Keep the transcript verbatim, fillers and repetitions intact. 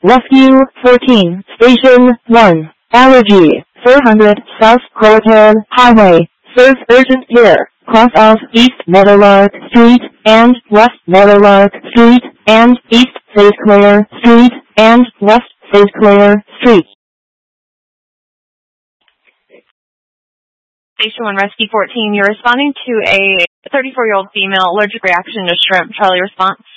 Rescue fourteen, Station one, Allergy, four hundred South Croatan Highway. Serve urgent care. Cross off East Meadowlark Street, and West Meadowlark Street, and East Saint Clair Street, and West Saint Clair Street. Station one, Rescue fourteen, you're responding to a thirty-four-year-old female allergic reaction to shrimp. Charlie, response.